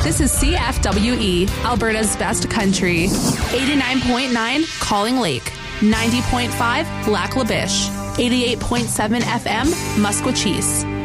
This is CFWE, Alberta's best country. 89.9 Calling Lake, 90.5 Lac La Biche, 88.7 FM Musquechies.